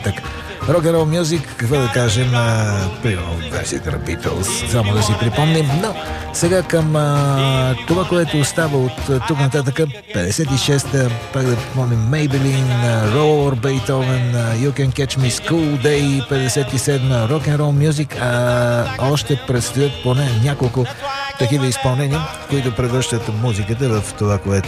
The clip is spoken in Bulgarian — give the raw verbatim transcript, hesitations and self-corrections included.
нататък. Rock'n'Roll Music, какво да кажем, примерно версията на Beatles, само да си припомним, но сега към а, това, което остава от тук нататък. петдесет и шеста, пак да припомним, Maybelline, Roar, Beethoven, You Can Catch Me, School Day, петдесет и седма, Rock'n'Roll Music, а още предстоят поне няколко такива изпълнения, които превръщат музиката в това, което